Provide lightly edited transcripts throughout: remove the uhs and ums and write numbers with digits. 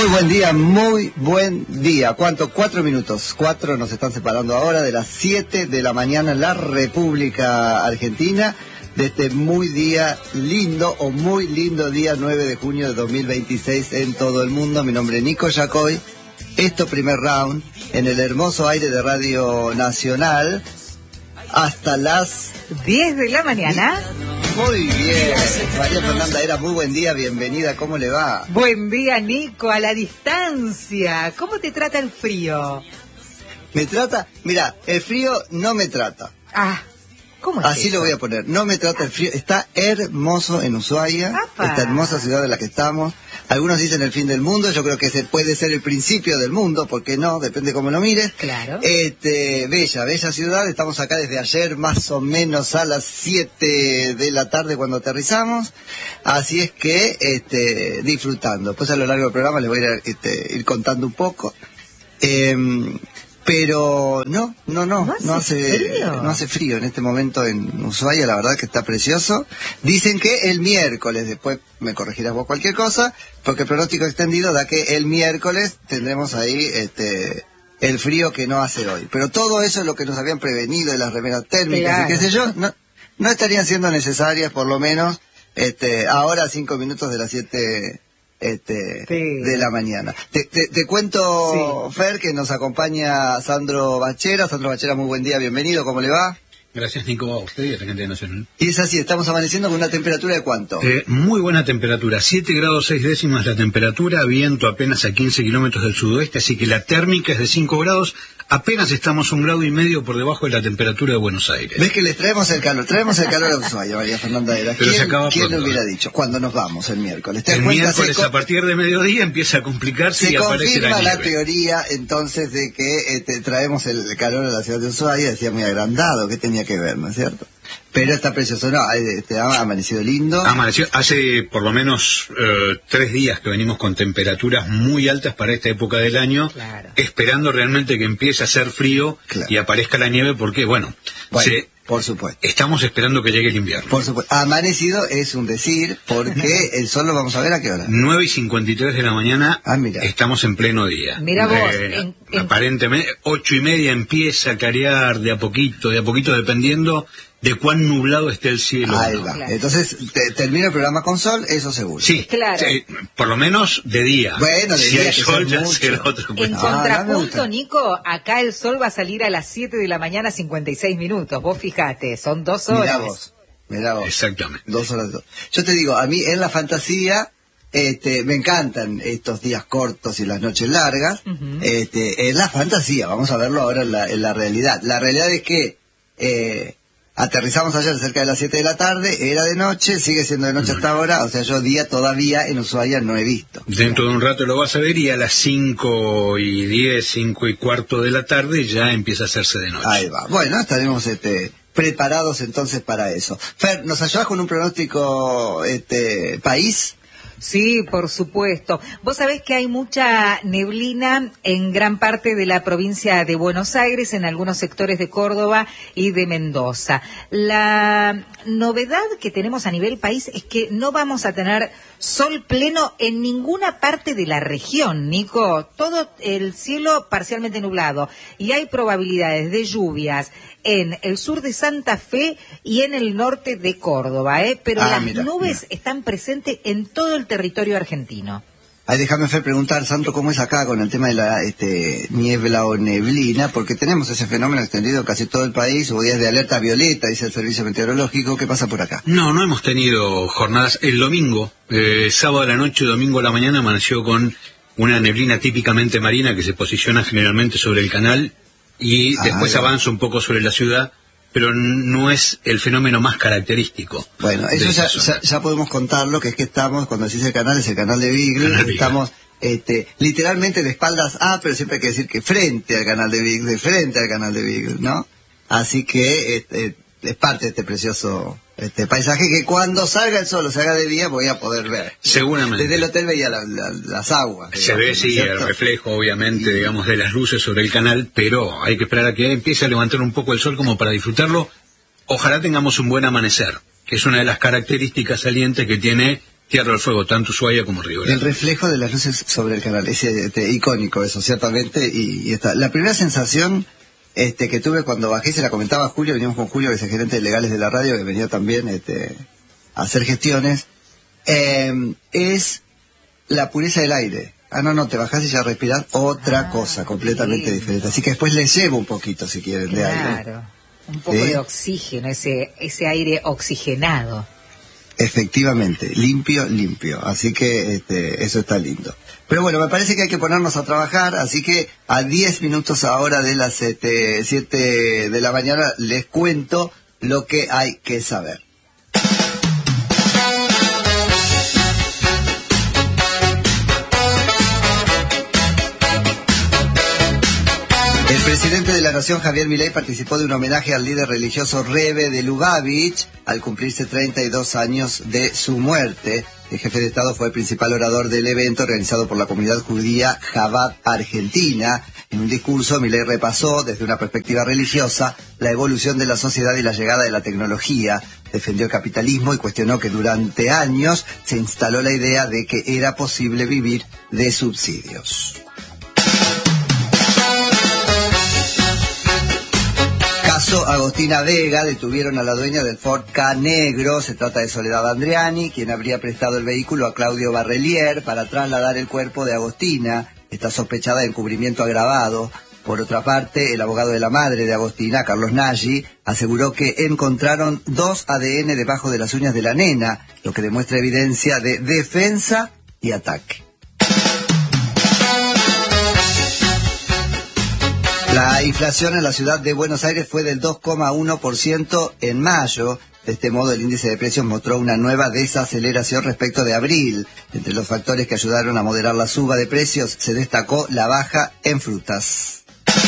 Muy buen día. ¿Cuánto? 4 minutos. 4 nos están separando ahora de las 7 de la mañana en la República Argentina, de este muy lindo día 9 de junio de 2026 en todo el mundo. Mi nombre es Nico Yacoy. Esto primer round en el hermoso aire de Radio Nacional hasta las 10 de la mañana. Muy bien. María Fernanda Era, muy buen día, bienvenida, ¿cómo le va? Buen día, Nico, a la distancia. ¿Cómo te trata el frío? ¿Me trata? Mira, el frío no me trata. ¿Cómo es Así eso? lo voy a poner, no me trata el frío. Está hermoso en Ushuaia, esta hermosa ciudad en la que estamos. Algunos dicen el fin del mundo, yo creo que puede ser el principio del mundo, ¿por qué no? Depende cómo lo mires. Claro. Bella ciudad, estamos acá desde ayer más o menos a las 7 de la tarde cuando aterrizamos, así es que disfrutando. Después a lo largo del programa les voy a ir contando un poco. Pero no hace frío en este momento en Ushuaia, la verdad que está precioso. Dicen que el miércoles, después me corregirás vos cualquier cosa, porque el pronóstico extendido da que el miércoles tendremos ahí el frío que no hace hoy. Pero todo eso es lo que nos habían prevenido de las remeras térmicas, claro, y qué sé yo, no estarían siendo necesarias, por lo menos ahora 5 minutos de las 7 de la mañana. Te cuento, sí, Fer, que nos acompaña Sandro Bachera. Sandro Bachera, muy buen día, bienvenido, ¿cómo le va? Gracias, Nico, a usted y a la gente de Nacional. Y es así, estamos amaneciendo con una temperatura de ¿cuánto? Muy buena temperatura, 7 grados 6 décimas la temperatura, viento apenas a 15 kilómetros del sudoeste, así que la térmica es de 5 grados, apenas estamos 1,5 grados por debajo de la temperatura de Buenos Aires. ¿Ves que les traemos el calor a Ushuaia, María Fernanda Era? Pero se acaba ¿Quién pronto, lo hubiera dicho? Cuando nos vamos el miércoles. El miércoles a partir de mediodía empieza a complicarse y aparece la nieve. Se confirma la teoría entonces de que traemos el calor a la ciudad de Ushuaia, decía muy agrandado, ¿qué tenía que ver, no es cierto? Pero está precioso, ¿no? Ha amanecido lindo. Amaneció hace por lo menos 3 días que venimos con temperaturas muy altas para esta época del año, claro, esperando realmente que empiece a hacer frío, claro, y aparezca la nieve, porque, por supuesto, estamos esperando que llegue el invierno. Por supuesto. Amanecido es un decir, porque el sol lo vamos a ver a qué hora. 9:53 de la mañana, mira, estamos en pleno día. Mira vos. Aparentemente, 8:30 empieza a clarear de a poquito, dependiendo de cuán nublado esté el cielo. Ahí va. Claro. Entonces, termina el programa con sol, eso seguro. Sí, claro. Por lo menos de día. Bueno, de si día, hay sol ya será otro En cuento. contrapunto, Nico, acá el sol va a salir a las 7 de la mañana 56 minutos. Vos fijate, son 2 horas. Mirá vos. Exactamente. 2 horas. Yo te digo, a mí en la fantasía me encantan estos días cortos y las noches largas. En la fantasía, vamos a verlo ahora en la realidad. La realidad es que aterrizamos ayer cerca de las 7 de la tarde, era de noche, sigue siendo de noche hasta ahora, o sea, yo día todavía en Ushuaia no he visto. Dentro de un rato lo vas a ver y a las 5:10, 5:15 de la tarde ya empieza a hacerse de noche. Ahí va. Bueno, estaremos preparados entonces para eso. Fer, ¿nos ayudás con un pronóstico país? Sí, por supuesto. Vos sabés que hay mucha neblina en gran parte de la provincia de Buenos Aires, en algunos sectores de Córdoba y de Mendoza. La novedad que tenemos a nivel país es que no vamos a tener sol pleno en ninguna parte de la región, Nico. Todo el cielo parcialmente nublado y hay probabilidades de lluvias en el sur de Santa Fe y en el norte de Córdoba, pero las nubes están presentes en todo el territorio argentino. Ay, déjame, Fer, preguntar, Sandro, ¿cómo es acá con el tema de la niebla o neblina? Porque tenemos ese fenómeno extendido en casi todo el país, hubo días de alerta violeta, dice el servicio meteorológico. ¿Qué pasa por acá? No hemos tenido jornadas. El domingo, sábado a la noche, domingo a la mañana, amaneció con una neblina típicamente marina que se posiciona generalmente sobre el canal y después avanza un poco sobre la ciudad, pero no es el fenómeno más característico. Bueno, eso ya podemos contarlo, que es que estamos, cuando decís el canal, es el canal de Beagle, estamos literalmente de espaldas pero siempre hay que decir que frente al canal de Beagle, ¿no? Así que es parte de este precioso paisaje que cuando salga el sol o se haga de día voy a poder ver. Seguramente. Desde el hotel veía las aguas. Se ve, sí, el reflejo, obviamente, digamos, de las luces sobre el canal, pero hay que esperar a que empiece a levantar un poco el sol como para disfrutarlo. Ojalá tengamos un buen amanecer, que es una de las características salientes que tiene Tierra del Fuego, tanto Ushuaia como Río Grande. El reflejo de las luces sobre el canal, es icónico eso, ciertamente, y está. La primera sensación que tuve cuando bajé, se la comentaba a Julio, veníamos con Julio, que es el gerente de legales de la radio, que venía también a hacer gestiones, es la pureza del aire. No, te bajás y ya respirás otra cosa completamente diferente. Así que después les llevo un poquito, si quieren, de aire. Claro, un poco de oxígeno, ese aire oxigenado. Efectivamente, limpio. Así que eso está lindo. Pero bueno, me parece que hay que ponernos a trabajar, así que a 10 minutos ahora de las 7 de la mañana les cuento lo que hay que saber. El presidente de la Nación, Javier Milei, participó de un homenaje al líder religioso Rebbe de Lubavitch al cumplirse 32 años de su muerte. El jefe de Estado fue el principal orador del evento organizado por la comunidad judía Chabad Argentina. En un discurso, Milei repasó, desde una perspectiva religiosa, la evolución de la sociedad y la llegada de la tecnología. Defendió el capitalismo y cuestionó que durante años se instaló la idea de que era posible vivir de subsidios. Caso Agostina Vega, detuvieron a la dueña del Ford Ka negro. Se trata de Soledad Andreani, quien habría prestado el vehículo a Claudio Barrelier para trasladar el cuerpo de Agostina. Está sospechada de encubrimiento agravado. Por otra parte, el abogado de la madre de Agostina, Carlos Nagy, aseguró que encontraron 2 ADN debajo de las uñas de la nena, lo que demuestra evidencia de defensa y ataque. La inflación en la ciudad de Buenos Aires fue del 2,1% en mayo. De este modo, el índice de precios mostró una nueva desaceleración respecto de abril. Entre los factores que ayudaron a moderar la suba de precios, se destacó la baja en frutas.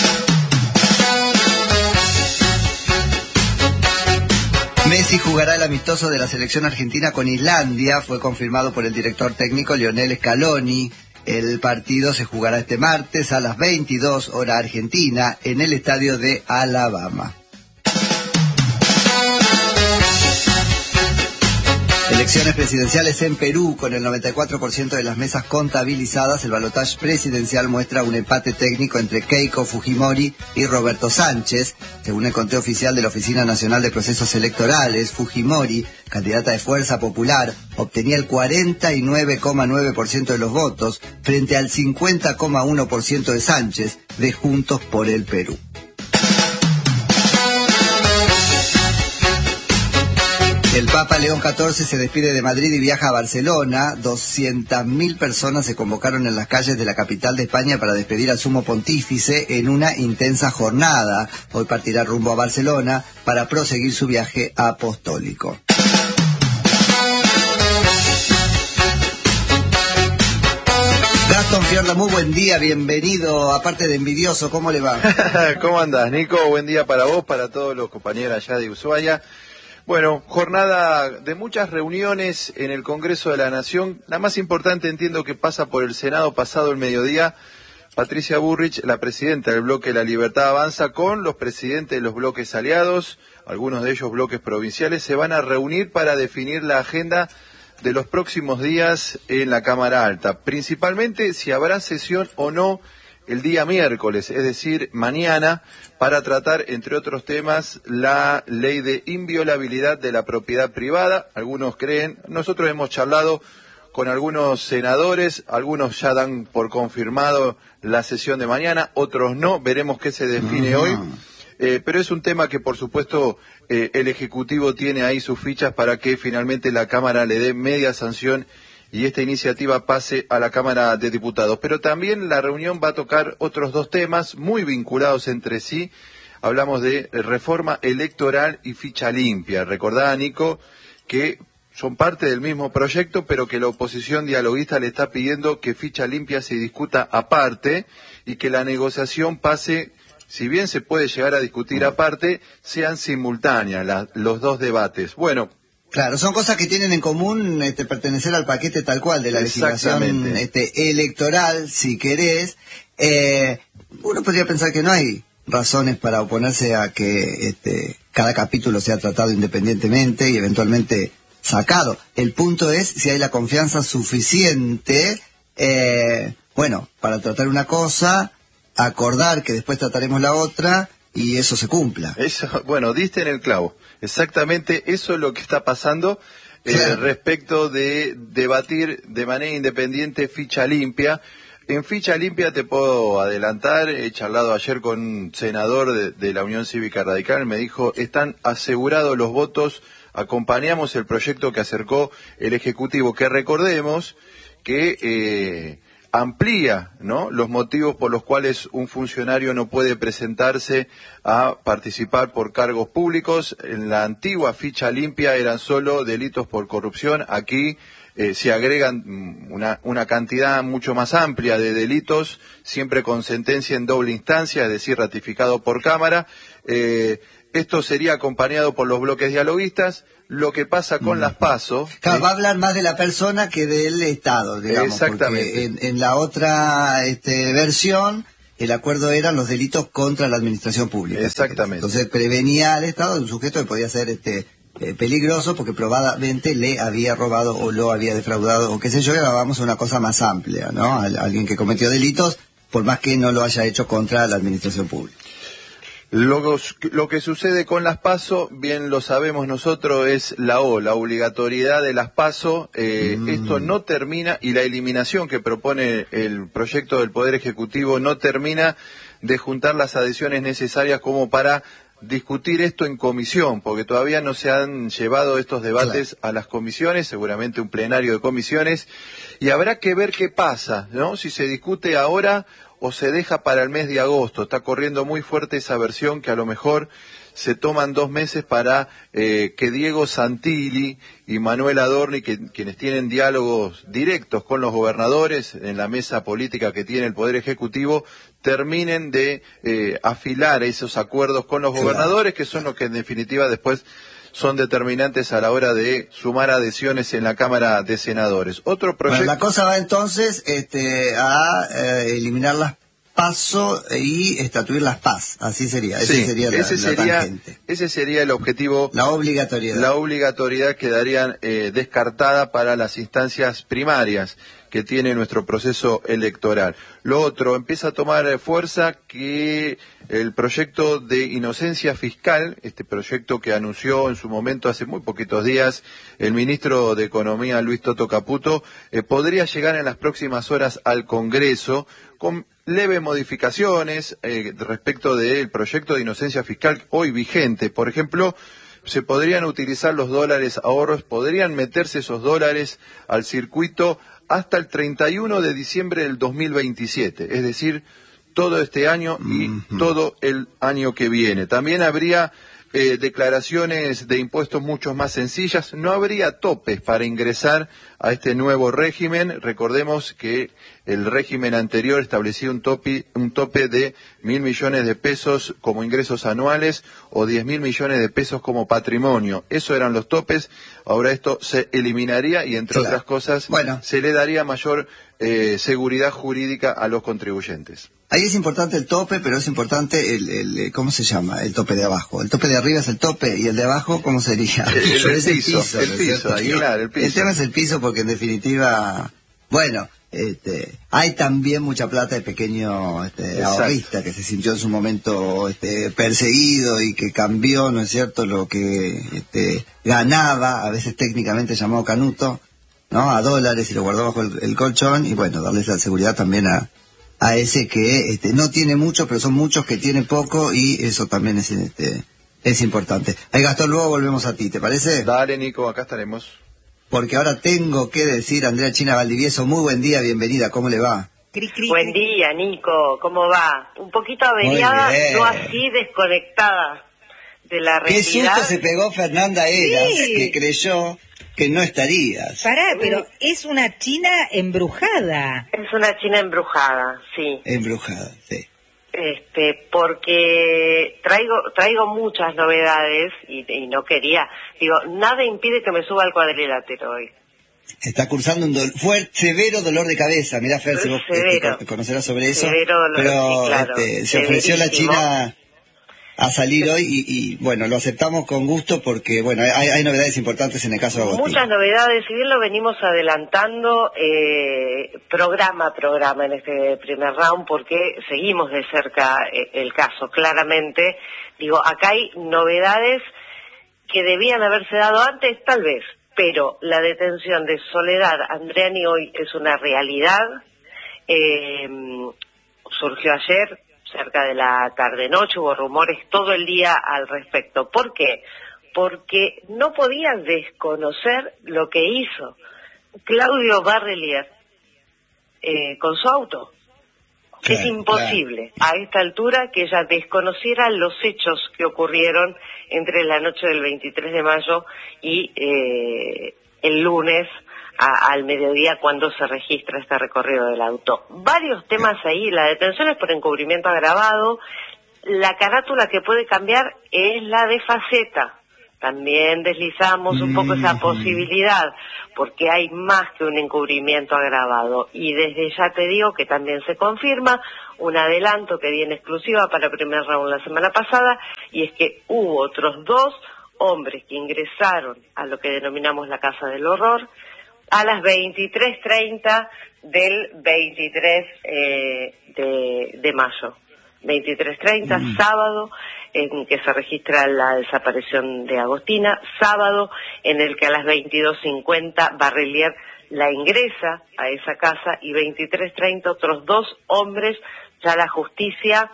Messi jugará el amistoso de la selección argentina con Islandia. Fue confirmado por el director técnico Lionel Scaloni. El partido se jugará este martes a las 22 hora argentina en el estadio de Alabama. Elecciones presidenciales en Perú. Con el 94% de las mesas contabilizadas, el balotaje presidencial muestra un empate técnico entre Keiko Fujimori y Roberto Sánchez. Según el conteo oficial de la Oficina Nacional de Procesos Electorales, Fujimori, candidata de Fuerza Popular, obtenía el 49,9% de los votos frente al 50,1% de Sánchez, de Juntos por el Perú. El Papa León XIV se despide de Madrid y viaja a Barcelona. 200.000 personas se convocaron en las calles de la capital de España para despedir al Sumo Pontífice en una intensa jornada. Hoy partirá rumbo a Barcelona para proseguir su viaje apostólico. Gastón Fiorda, muy buen día, bienvenido. Aparte de envidioso, ¿cómo le va? ¿Cómo andás, Nico? Buen día para vos, para todos los compañeros allá de Ushuaia. Bueno, jornada de muchas reuniones en el Congreso de la Nación. La más importante entiendo que pasa por el Senado pasado el mediodía. Patricia Bullrich, la presidenta del bloque La Libertad Avanza, con los presidentes de los bloques aliados, algunos de ellos bloques provinciales, se van a reunir para definir la agenda de los próximos días en la Cámara Alta. Principalmente si habrá sesión o no el día miércoles, es decir, mañana, para tratar, entre otros temas, la ley de inviolabilidad de la propiedad privada. Algunos creen, nosotros hemos charlado con algunos senadores, algunos ya dan por confirmado la sesión de mañana, otros no, veremos qué se define hoy. Pero es un tema que, por supuesto, el Ejecutivo tiene ahí sus fichas para que finalmente la Cámara le dé media sanción y esta iniciativa pase a la Cámara de Diputados. Pero también la reunión va a tocar otros 2 temas muy vinculados entre sí. Hablamos de reforma electoral y ficha limpia. Recordá, Nico, que son parte del mismo proyecto, pero que la oposición dialoguista le está pidiendo que ficha limpia se discuta aparte y que la negociación pase, si bien se puede llegar a discutir aparte, sean simultáneas los 2 debates. Bueno, claro, son cosas que tienen en común pertenecer al paquete tal cual de la legislación electoral, si querés. Uno podría pensar que no hay razones para oponerse a que cada capítulo sea tratado independientemente y eventualmente sacado. El punto es si hay la confianza suficiente, bueno, para tratar una cosa, acordar que después trataremos la otra y eso se cumpla. Eso, bueno, diste en el clavo. Exactamente eso es lo que está pasando respecto de debatir de manera independiente ficha limpia. En ficha limpia te puedo adelantar, he charlado ayer con un senador de la Unión Cívica Radical, me dijo, están asegurados los votos, acompañamos el proyecto que acercó el Ejecutivo, que recordemos que amplía, ¿no?, los motivos por los cuales un funcionario no puede presentarse a participar por cargos públicos. En la antigua ficha limpia eran solo delitos por corrupción, aquí se agregan una cantidad mucho más amplia de delitos, siempre con sentencia en doble instancia, es decir, ratificado por Cámara. Esto sería acompañado por los bloques dialoguistas. Lo que pasa con las PASO... Claro, va a hablar más de la persona que del Estado, digamos. Exactamente. Porque en la otra versión, el acuerdo eran los delitos contra la administración pública. Exactamente. Entonces prevenía al Estado de un sujeto que podía ser peligroso porque probablemente le había robado o lo había defraudado o qué sé yo, y ahora vamos a una cosa más amplia, ¿no? Alguien que cometió delitos, por más que no lo haya hecho contra la administración pública. Lo que sucede con las PASO, bien lo sabemos nosotros, es la obligatoriedad de las PASO. Esto no termina, y la eliminación que propone el proyecto del Poder Ejecutivo no termina de juntar las adhesiones necesarias como para discutir esto en comisión, porque todavía no se han llevado estos debates a las comisiones, seguramente un plenario de comisiones, y habrá que ver qué pasa, ¿no? Si se discute ahora o se deja para el mes de agosto. Está corriendo muy fuerte esa versión que a lo mejor se toman 2 meses para que Diego Santilli y Manuel Adorni, quienes tienen diálogos directos con los gobernadores en la mesa política que tiene el Poder Ejecutivo, terminen de afilar esos acuerdos con los gobernadores, que son los que en definitiva después son determinantes a la hora de sumar adhesiones en la Cámara de Senadores. Otro proyecto... Bueno, la cosa va entonces a eliminar las PASO y estatuir las PAS, así sería. Ese sería la tangente. Ese sería el objetivo. La obligatoriedad. La obligatoriedad quedaría descartada para las instancias primarias que tiene nuestro proceso electoral. Lo otro, empieza a tomar fuerza que el proyecto de inocencia fiscal, este proyecto que anunció en su momento hace muy poquitos días el ministro de Economía Luis Toto Caputo, podría llegar en las próximas horas al Congreso con leves modificaciones respecto del proyecto de inocencia fiscal hoy vigente. Por ejemplo, se podrían utilizar los dólares ahorros, podrían meterse esos dólares al circuito hasta el 31 de diciembre del 2027, es decir, todo este año y todo el año que viene. También habría declaraciones de impuestos mucho más sencillas, no habría topes para ingresar a este nuevo régimen. Recordemos que el régimen anterior establecía un tope de 1.000 millones de pesos como ingresos anuales o 10.000 millones de pesos como patrimonio. Esos eran los topes. Ahora esto se eliminaría y, entre otras cosas, se le daría mayor seguridad jurídica a los contribuyentes. Ahí es importante el tope, pero es importante el ¿cómo se llama? El tope de abajo. El tope de arriba es el tope y el de abajo, ¿cómo sería? El piso, claro, el piso. El tema es el piso porque en definitiva, bueno, hay también mucha plata de pequeño ahorrista que se sintió en su momento perseguido y que cambió, ¿no es cierto?, lo que ganaba, a veces técnicamente llamado canuto, ¿no?, a dólares, y lo guardó bajo el colchón, y bueno, darles la seguridad también a ese que no tiene mucho, pero son muchos que tienen poco, y eso también es importante. Ahí, Gastón, luego volvemos a ti, ¿te parece? Dale, Nico, acá estaremos. Porque ahora tengo que decir, Andrea China Valdivieso, muy buen día, bienvenida, ¿cómo le va? Buen día, Nico, ¿cómo va? Un poquito averiada, no así desconectada de la realidad. Qué susto se pegó Fernanda Eras, que creyó que no estarías. Pará, pero es una China embrujada. Es una China embrujada, sí. Embrujada, sí. Porque traigo muchas novedades y no quería, nada impide que me suba al cuadrilátero hoy. Está cursando un severo dolor de cabeza, mirá, Fer, si vos conocerás sobre eso. Severo dolor, pero sí, claro. se ofreció la China a salir hoy y bueno, lo aceptamos con gusto porque bueno, hay novedades importantes en el caso de Agostina. Muchas novedades, si bien lo venimos adelantando programa a programa en este primer round porque seguimos de cerca el caso, claramente. Digo, acá hay novedades que debían haberse dado antes, tal vez, pero la detención de Soledad Andreani hoy es una realidad. Surgió ayer, cerca de la tarde-noche, hubo rumores todo el día al respecto. ¿Por qué? Porque no podían desconocer lo que hizo Claudio Barrelier con su auto. Claro, es imposible a esta altura que ella desconociera los hechos que ocurrieron entre la noche del 23 de mayo y el lunes al mediodía cuando se registra este recorrido del auto. Varios temas ahí, la detención es por encubrimiento agravado, la carátula que puede cambiar es la de faceta. También deslizamos un poco esa posibilidad, porque hay más que un encubrimiento agravado. Y desde ya te digo que también se confirma un adelanto que viene exclusiva para primer round la semana pasada, y es que hubo otros 2 hombres que ingresaron a lo que denominamos la Casa del Horror a las 23:30 del 23 de mayo. 23:30, sábado, en que se registra la desaparición de Agostina, sábado en el que a las 22:50 Barrelier la ingresa a esa casa y 23:30 otros 2 hombres, ya la justicia,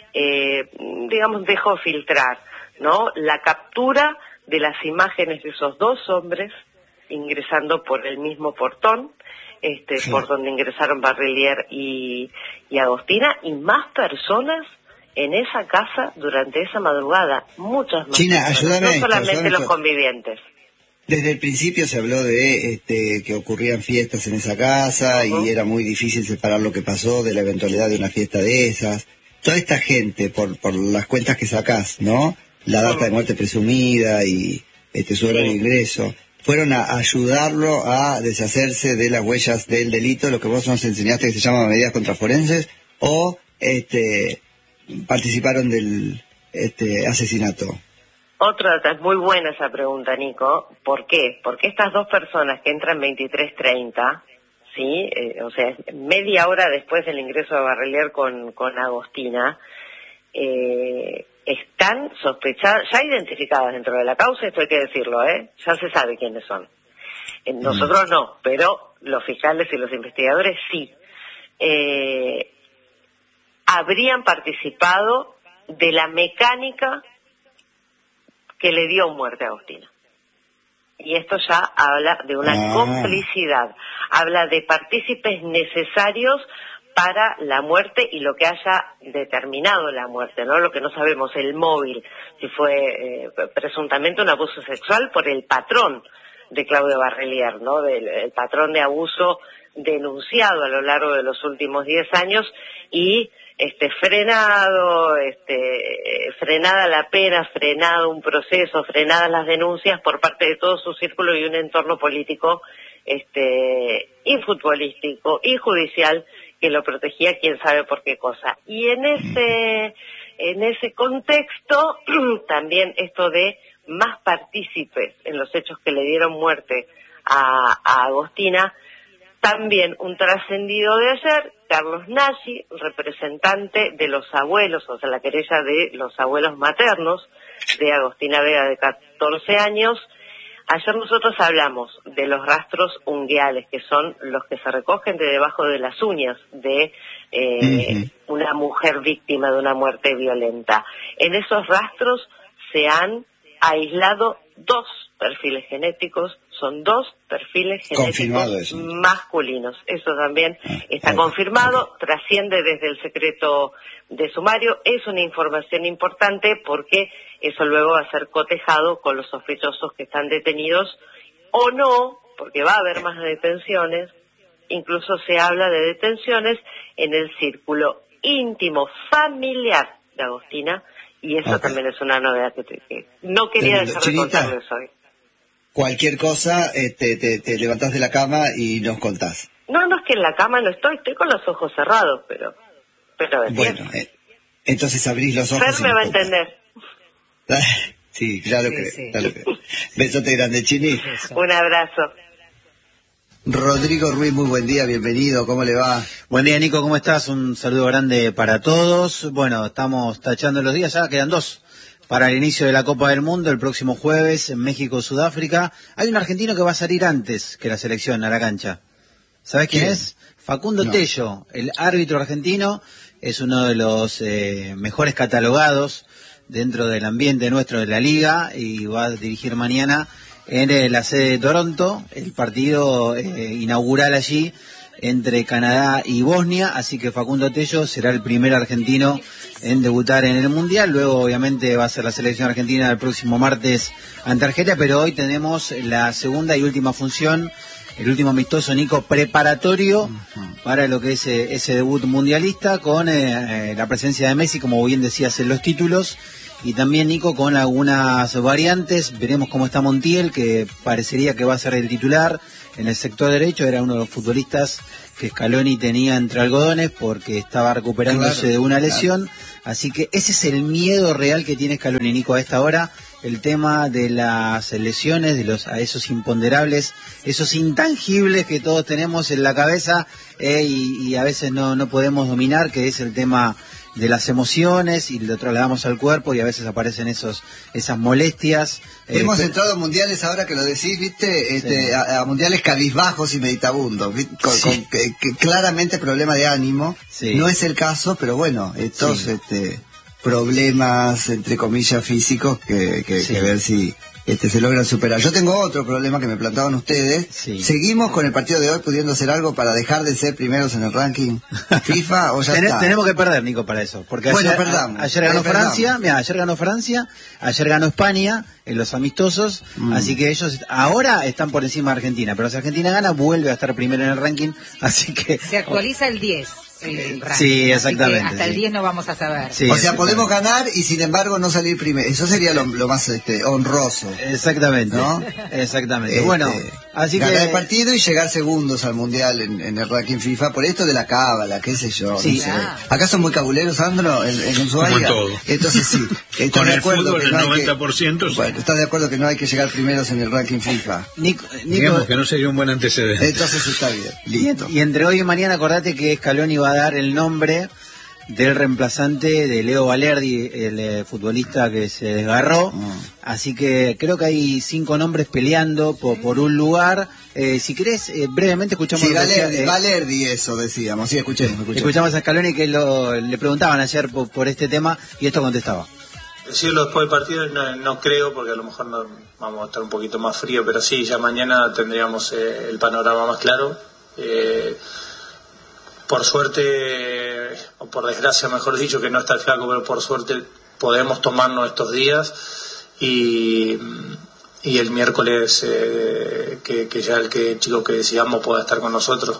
dejó filtrar, ¿no? La captura de las imágenes de esos 2 hombres ingresando por el mismo portón, sí, por donde ingresaron Barrelier y Agostina, y más personas en esa casa durante esa madrugada, muchas más China, personas, no solamente los convivientes. Desde el principio se habló de que ocurrían fiestas en esa casa y era muy difícil separar lo que pasó de la eventualidad de una fiesta de esas. Toda esta gente, por las cuentas que sacás, ¿no? La data de muerte presumida y su hora de ingreso, fueron a ayudarlo a deshacerse de las huellas del delito, lo que vos nos enseñaste que se llama medidas contraforenses, o participaron del asesinato. Es muy buena esa pregunta, Nico. ¿Por qué? Porque estas 2 personas que entran 23:30, ¿sí? O sea, media hora después del ingreso de Barrelier con Agostina, están sospechadas, ya identificadas dentro de la causa, esto hay que decirlo, ya se sabe quiénes son. Nosotros no, pero los fiscales y los investigadores sí. Habrían participado de la mecánica que le dio muerte a Agostina. Y esto ya habla de una complicidad, habla de partícipes necesarios para la muerte y lo que haya determinado la muerte, ¿no? Lo que no sabemos, el móvil, si fue presuntamente un abuso sexual por el patrón de Claudio Barrelier, ¿no? El patrón de abuso denunciado a lo largo de los últimos 10 años y frenada la pena, frenado un proceso, frenadas las denuncias por parte de todo su círculo y un entorno político y futbolístico y judicial que lo protegía quién sabe por qué cosa. Y en ese contexto también esto de más partícipes en los hechos que le dieron muerte a Agostina. También un trascendido de ayer, Carlos Nagy, representante de los abuelos, o sea, la querella de los abuelos maternos de Agostina Vega, de 14 años. Ayer nosotros hablamos de los rastros unguiales, que son los que se recogen de debajo de las uñas de una mujer víctima de una muerte violenta. En esos rastros se han aislado 2 perfiles genéticos, son 2 perfiles genéticos masculinos. Eso también está confirmado, trasciende desde el secreto de sumario. Es una información importante porque eso luego va a ser cotejado con los sospechosos que están detenidos o no, porque va a haber más detenciones. Incluso se habla de detenciones en el círculo íntimo familiar de Agostina, y eso también es una novedad que no quería dejar de contarles hoy. Cualquier cosa, te levantás de la cama y nos contás. No es que en la cama no estoy con los ojos cerrados, pero bueno, entonces abrís los ojos. Fer me va a entender. Sí, claro Sí, que, sí. claro que. Besote grande, Chini. Eso. Un abrazo. Rodrigo Ruiz, muy buen día, bienvenido, ¿cómo le va? Buen día, Nico, ¿cómo estás? Un saludo grande para todos. Bueno, estamos tachando los días, ya quedan 2 para el inicio de la Copa del Mundo, el próximo jueves en México-Sudáfrica. Hay un argentino que va a salir antes que la selección a la cancha. ¿Sabés quién es? Facundo No. Tello, el árbitro argentino, es uno de los mejores catalogados dentro del ambiente nuestro de la liga y va a dirigir mañana en la sede de Toronto el partido inaugural allí entre Canadá y Bosnia, así que Facundo Tello será el primer argentino en debutar en el Mundial. Luego obviamente va a ser la selección argentina el próximo martes ante Argelia, pero hoy tenemos la segunda y última función, el último amistoso, Nico, preparatorio para lo que es ese debut mundialista, con la presencia de Messi, como bien decías en los títulos, y también, Nico, con algunas variantes. Veremos cómo está Montiel, que parecería que va a ser el titular en el sector derecho. Era uno de los futbolistas que Scaloni tenía entre algodones porque estaba recuperándose de una lesión. Así que ese es el miedo real que tiene Scaloni, Nico, a esta hora. El tema de las lesiones, a esos imponderables, esos intangibles que todos tenemos en la cabeza y a veces no podemos dominar, que es el tema de las emociones, y lo trasladamos al cuerpo y a veces aparecen esas molestias. Hemos entrado a mundiales, ahora que lo decís, ¿viste? Sí. A mundiales cabizbajos y meditabundos, ¿viste? Con claramente problema de ánimo. Sí. No es el caso, pero bueno, estos problemas, entre comillas, físicos que ver si se logran superar. Yo tengo otro problema que me plantaban ustedes. Sí. ¿Seguimos con el partido de hoy pudiendo hacer algo para dejar de ser primeros en el ranking FIFA o ya está? Tenemos que perder, Nico, para eso. Porque Bueno, ayer, perdamos. ayer ganó Perdamos. Francia, mira, ayer ganó España en los amistosos, así que ellos ahora están por encima de Argentina, pero si Argentina gana, vuelve a estar primero en el ranking, así que... Se actualiza el 10. El ranking, Sí, así que exactamente, hasta el sí. 10 no vamos a saber. Sí, O sea, exactamente. podemos ganar y sin embargo no salir primero. Eso sería lo más honroso. Exactamente, ¿No? Exactamente. Bueno, así ganar que... el partido y llegar segundos al mundial en el ranking FIFA por esto de la cábala, qué sé yo. Sí. No sé. Ah. Acá son muy cabuleros, Sandro, en Ushuaia. Como en todo. Entonces sí. ¿Estás Con de el acuerdo fútbol que el no hay 90%, sí. Bueno, ¿estás de acuerdo que no hay que llegar primeros en el ranking FIFA? Nico, Digamos que no sería un buen antecedente. Entonces está bien. Listo. y entre hoy y mañana, acordate que Scaloni va a dar el nombre del reemplazante de Leo Valerdi, el futbolista que se desgarró. Así que creo que hay 5 nombres peleando por un lugar. Si querés, brevemente escuchamos Sí, lo que decía, Valerdi, eso decíamos. Sí, escuchemos. escuchamos a Scaloni, que le preguntaban ayer por este tema y esto contestaba. Decirlo después del partido no creo, porque a lo mejor vamos a estar un poquito más frío, pero sí, ya mañana tendríamos el panorama más claro. Por suerte, o por desgracia mejor dicho, que no está el Flaco, pero por suerte podemos tomarnos estos días y el miércoles que ya el chico que decidamos pueda estar con nosotros.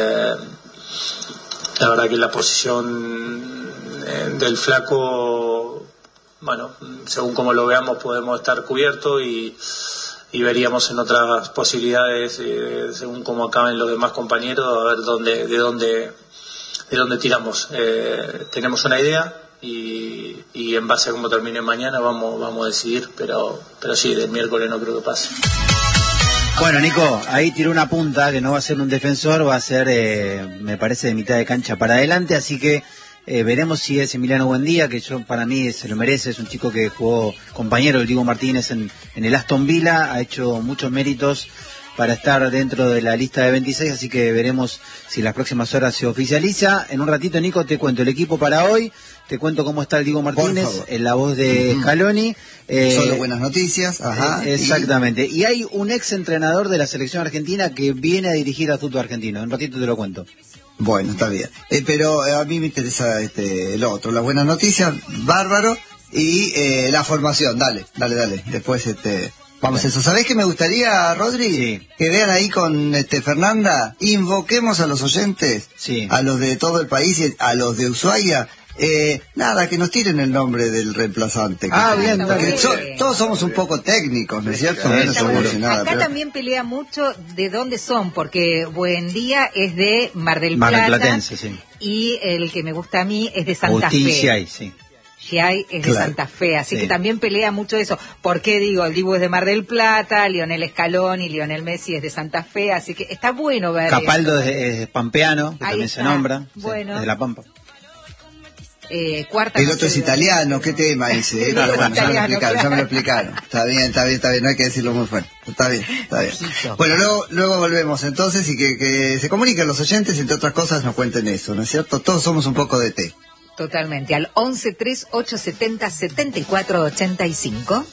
La verdad que la posición del Flaco, bueno, según como lo veamos podemos estar cubiertos y veríamos en otras posibilidades, según cómo acaben los demás compañeros, a ver de dónde tiramos. Tenemos una idea y en base a cómo termine mañana vamos a decidir, pero sí, del miércoles no creo que pase. Bueno, Nico, ahí tiró una punta, que no va a ser un defensor, va a ser, me parece, de mitad de cancha para adelante, así que veremos si es Emiliano Buendía, que para mí se lo merece. Es un chico que jugó compañero del Diego Martínez en el Aston Villa, ha hecho muchos méritos para estar dentro de la lista de 26, así que veremos si en las próximas horas se oficializa. En un ratito, Nico, te cuento el equipo para hoy, te cuento cómo está el Diego Martínez en la voz de Scaloni. Solo buenas noticias, ajá. Exactamente. Y hay un ex entrenador de la selección argentina que viene a dirigir al fútbol argentino. En un ratito te lo cuento. Bueno, está bien. Pero a mí me interesa el otro. Las buenas noticias, bárbaro. Y la formación, dale. Después vamos a eso. ¿Sabés qué me gustaría, Rodri? Sí. Que vean ahí con Fernanda. Invoquemos a los oyentes, sí, a los de todo el país y a los de Ushuaia. Nada, que nos tiren el nombre del reemplazante. Bien, porque todos somos un poco técnicos, ¿no es cierto? No sabemos nada, Acá pero... también pelea mucho de dónde son, porque Buendía es de Mar del Plata. Marplatense, sí. Y el que me gusta a mí es de Santa Agustín Fe. Giai, sí. que hay es de Santa Fe, así que también pelea mucho eso. ¿Por qué digo? El Dibu es de Mar del Plata, Lionel Scaloni y Lionel Messi es de Santa Fe, así que está bueno ver Capaldo es pampeano, que ahí también está. se nombra, Bueno. es de La Pampa. Cuarta el otro es italiano, ¿qué tema ese? Pero bueno, ya me lo explicaron. Está bien, no hay que decirlo muy fuerte. Está bien. Bueno, luego volvemos entonces y que se comuniquen los oyentes, entre otras cosas nos cuenten eso, ¿no es cierto? Todos somos un poco de té. Totalmente, al 1138707485.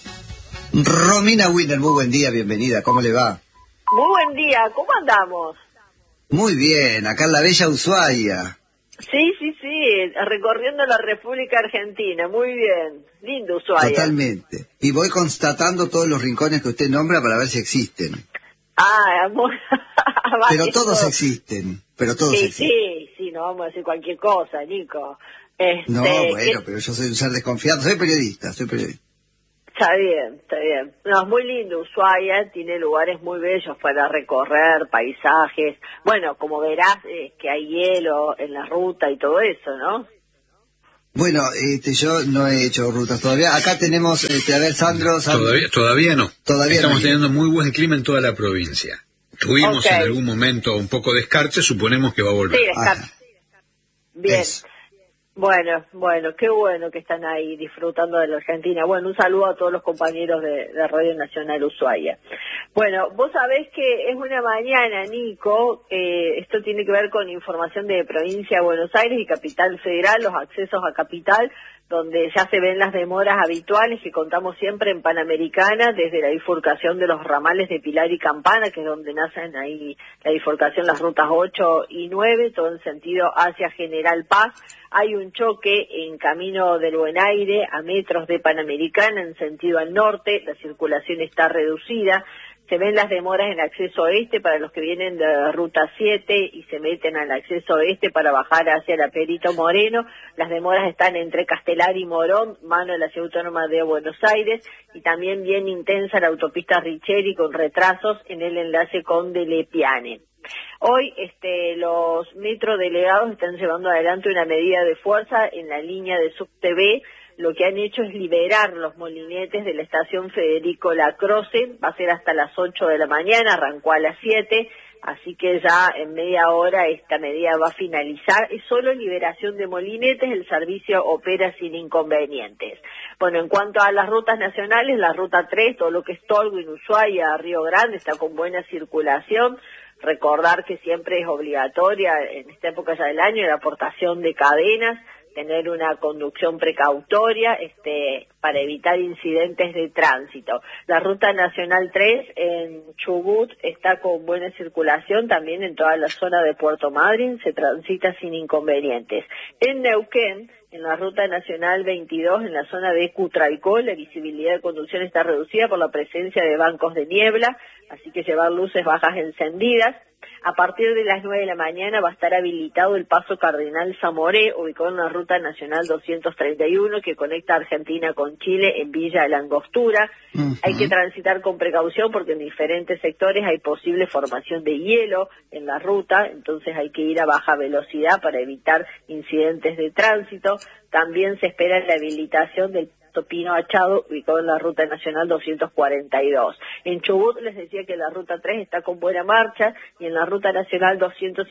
Romina Winner, muy buen día, bienvenida, ¿cómo le va? Muy buen día, ¿cómo andamos? Muy bien, acá en la bella Ushuaia. Sí, recorriendo la República Argentina, muy bien, lindo Ushuaia. Totalmente, y voy constatando todos los rincones que usted nombra para ver si existen. Amor. Pero todos existen, Sí, no vamos a decir cualquier cosa, Nico. No, bueno, pero yo soy un ser desconfiado, soy periodista. Está bien. No, es muy lindo Ushuaia, tiene lugares muy bellos para recorrer, paisajes. Bueno, como verás, que hay hielo en la ruta y todo eso, ¿no? Bueno, yo no he hecho rutas todavía. Acá tenemos, a ver, Sandro. Todavía no. Estamos no. teniendo muy buen clima en toda la provincia. Tuvimos en algún momento un poco de escarcha, suponemos que va a volver. Sí, escarcha. Bien. Eso. Bueno, qué bueno que están ahí disfrutando de la Argentina. Bueno, un saludo a todos los compañeros de Radio Nacional Ushuaia. Bueno, vos sabés que es una mañana, Nico, esto tiene que ver con información de Provincia de Buenos Aires y Capital Federal, los accesos a Capital, donde ya se ven las demoras habituales que contamos siempre en Panamericana, desde la bifurcación de los ramales de Pilar y Campana, que es donde nacen ahí la bifurcación, las rutas 8 y 9, todo en sentido hacia General Paz. Hay un choque en Camino del Buen Aire a metros de Panamericana en sentido al norte, la circulación está reducida. Se ven las demoras en acceso oeste para los que vienen de Ruta 7 y se meten al acceso oeste para bajar hacia la Perito Moreno. Las demoras están entre Castelar y Morón, mano de la Ciudad Autónoma de Buenos Aires, y también bien intensa la autopista Richeri con retrasos en el enlace con Delepiane. Hoy los metrodelegados están llevando adelante una medida de fuerza en la línea de SubTV. Lo que han hecho es liberar los molinetes de la estación Federico Lacroce, va a ser hasta las 8 de la mañana, arrancó a las 7, así que ya en media hora esta medida va a finalizar. Es solo liberación de molinetes, el servicio opera sin inconvenientes. Bueno, en cuanto a las rutas nacionales, la ruta 3, todo lo que es Tolwyn, Ushuaia, Río Grande, está con buena circulación. Recordar que siempre es obligatoria en esta época ya del año la aportación de cadenas, tener una conducción precautoria para evitar incidentes de tránsito. La Ruta Nacional 3 en Chubut está con buena circulación, también en toda la zona de Puerto Madryn se transita sin inconvenientes. En Neuquén, en la Ruta Nacional 22, en la zona de Cutralcó, la visibilidad de conducción está reducida por la presencia de bancos de niebla, así que llevar luces bajas encendidas. A partir de las 9 de la mañana va a estar habilitado el paso Cardenal Zamoré, ubicado en la Ruta Nacional 231, que conecta Argentina con Chile en Villa de la Angostura. Hay que transitar con precaución porque en diferentes sectores hay posible formación de hielo en la ruta, entonces hay que ir a baja velocidad para evitar incidentes de tránsito. También se espera la habilitación del Pino Achado, ubicado en la Ruta Nacional 242. En Chubut les decía que la Ruta 3 está con buena marcha, y en la Ruta Nacional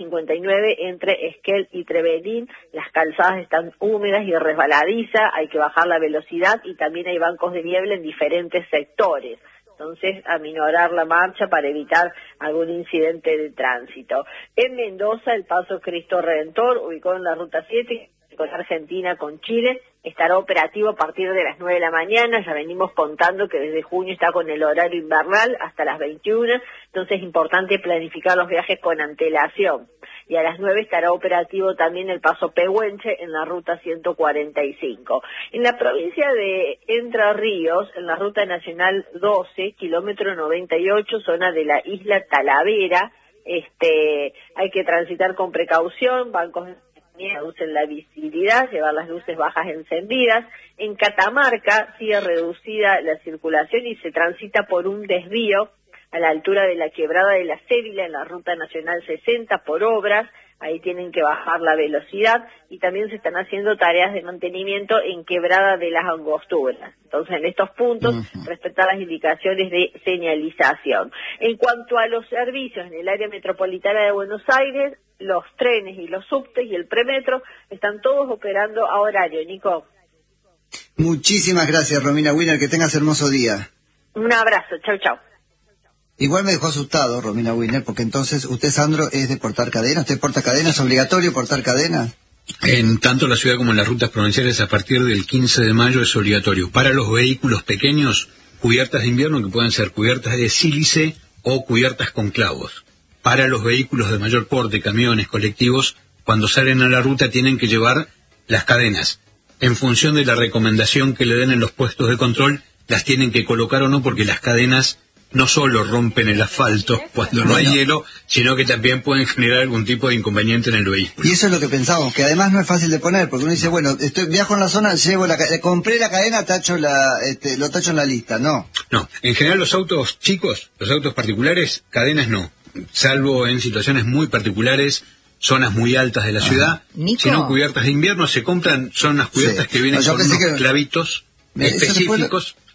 259 entre Esquel y Trevelín las calzadas están húmedas y resbaladizas, hay que bajar la velocidad y también hay bancos de niebla en diferentes sectores. Entonces, aminorar la marcha para evitar algún incidente de tránsito. En Mendoza, el paso Cristo Redentor, ubicado en la Ruta 7, con Argentina con Chile, estará operativo a partir de las 9 de la mañana. Ya venimos contando que desde junio está con el horario invernal hasta las 21, entonces es importante planificar los viajes con antelación. Y a las 9 estará operativo también el paso Pehuenche en la Ruta 145. En la provincia de Entre Ríos, en la Ruta Nacional 12, kilómetro 98, zona de la isla Talavera, hay que transitar con precaución, bancos reducen la visibilidad, llevar las luces bajas encendidas. En Catamarca sigue reducida la circulación y se transita por un desvío a la altura de la Quebrada de la Cévila en la Ruta Nacional 60 por obras. ahí tienen que bajar la velocidad, y también se están haciendo tareas de mantenimiento en quebrada de las Angosturas. Entonces, en estos puntos, respetar las indicaciones de señalización. En cuanto a los servicios en el área metropolitana de Buenos Aires, los trenes y los subtes y el premetro están todos operando a horario, Nico. Muchísimas gracias, Romina Wiener, que tengas hermoso día. Un abrazo, chau, chau. Igual me dejó asustado, Romina Wiener, porque entonces usted, Sandro, es de portar cadena. ¿Usted porta cadena? ¿Es obligatorio portar cadena? En tanto la ciudad como en las rutas provinciales, a partir del 15 de mayo es obligatorio. Para los vehículos pequeños, cubiertas de invierno, que pueden ser cubiertas de sílice o cubiertas con clavos. Para los vehículos de mayor porte, camiones, colectivos, cuando salen a la ruta tienen que llevar las cadenas. En función de la recomendación que le den en los puestos de control, las tienen que colocar o no, porque las cadenas no solo rompen el asfalto cuando no hay hielo, sino que también pueden generar algún tipo de inconveniente en el vehículo. Y eso es lo que pensamos, que además no es fácil de poner, porque uno dice, bueno, viajo en la zona, compré la cadena, lo tacho en la lista, no. No, en general los autos chicos, los autos particulares, cadenas no, salvo en situaciones muy particulares, zonas muy altas de la ciudad. Nico. Si no, cubiertas de invierno se compran, son unas cubiertas que vienen con unos clavitos específicos